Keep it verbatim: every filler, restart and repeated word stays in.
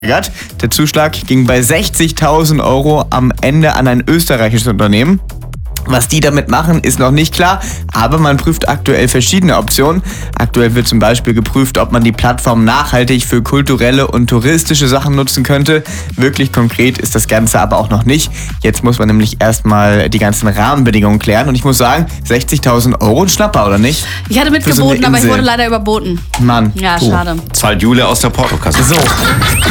Der Zuschlag ging bei sechzigtausend Euro am Ende an ein österreichisches Unternehmen. Was die damit machen, ist noch nicht klar, aber man prüft aktuell verschiedene Optionen. Aktuell wird zum Beispiel geprüft, ob man die Plattform nachhaltig für kulturelle und touristische Sachen nutzen könnte. Wirklich konkret ist das Ganze aber auch noch nicht. Jetzt muss man nämlich erstmal die ganzen Rahmenbedingungen klären und ich muss sagen, sechzigtausend Euro ein Schnapper, oder nicht? Ich hatte mitgeboten, so aber ich wurde leider überboten. Mann. Ja, du. schade. Zahlt Jule aus der Portokasse. So.